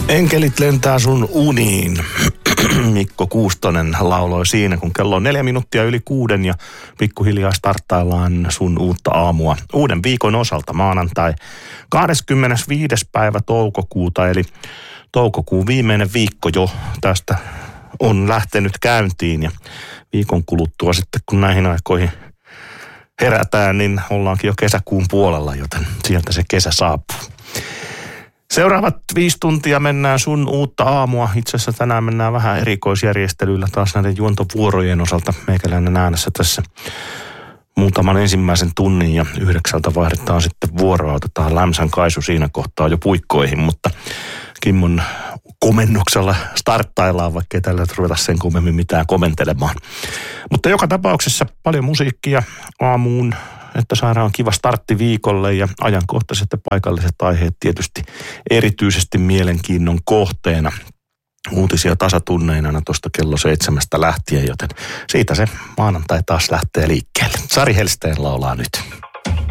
Enkelit lentää sun uniin. Mikko Kuustonen lauloi siinä, kun kello on 4 minuuttia yli 6 ja pikkuhiljaa starttaillaan sun uutta aamua. Uuden viikon osalta maanantai 25. päivä toukokuuta, eli toukokuun viimeinen viikko jo tästä on lähtenyt käyntiin. Ja viikon kuluttua sitten, kun näihin aikoihin herätään, niin ollaankin jo kesäkuun puolella, joten sieltä se kesä saapuu. Seuraavat 5 tuntia mennään sun uutta aamua. Itse asiassa tänään mennään vähän erikoisjärjestelyillä taas näiden juontovuorojen osalta. Meikäläinen äänessä tässä muutaman ensimmäisen tunnin ja 9 vaihdetaan sitten vuoroa. Otetaan Lämsän Kaisu siinä kohtaa jo puikkoihin, mutta Kimmon komennuksella starttaillaan, vaikka ei tällä ruveta sen kummemmin mitään komentelemaan. Mutta joka tapauksessa paljon musiikkia aamuun, että saadaan kiva startti viikolle ja ajankohtaiset ja paikalliset aiheet tietysti erityisesti mielenkiinnon kohteena. Uutisia tasatunneina tuosta kello 7 lähtien, joten siitä se maanantai taas lähtee liikkeelle. Sari Helsteen laulaa nyt.